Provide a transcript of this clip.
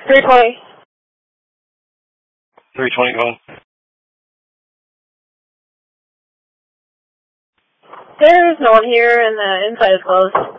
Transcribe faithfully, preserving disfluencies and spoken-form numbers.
three twenty. three twenty going. There's no one here and the inside is closed.